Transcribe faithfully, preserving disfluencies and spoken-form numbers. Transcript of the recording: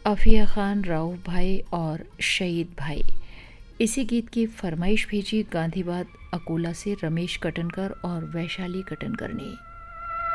अफिया खान, राऊफ भाई और शहीद भाई। इसी गीत की फरमाइश भेजी गांधीबाद अकोला से रमेश कटनकर और वैशाली कटनकर ने।